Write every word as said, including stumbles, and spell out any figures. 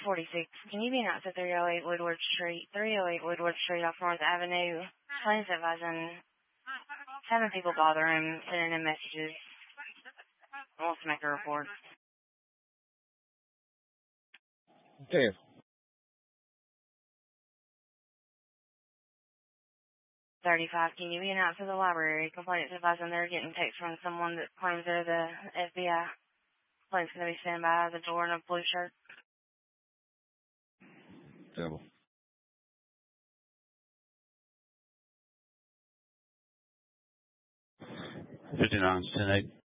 forty-six. Can you be announced at three oh eight Woodward Street, three oh eight Woodward Street off North Avenue? Plaintiff's advising, having people bother him, sending him messages. Wants to make a report. Okay. thirty-five. Can you be announced to the library? Complainants advising they're getting text from someone that claims they're the F B I. Complainant's going to be standing by the door in a blue shirt. Devil. fifty-nine, ten eight.